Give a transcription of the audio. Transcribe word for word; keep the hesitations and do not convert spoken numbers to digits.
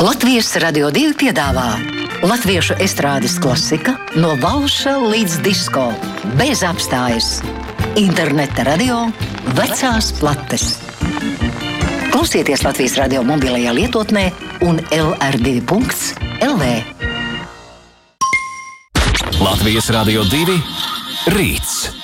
Latvijas Radio divi piedāvā latviešu estrādes klasika no valša līdz disko, bez apstājas. Interneta radio, vecās plates. Klausieties Latvijas Radio mobilajā lietotnē un el er divi punkts el vē. Latvijas Radio divi rīts.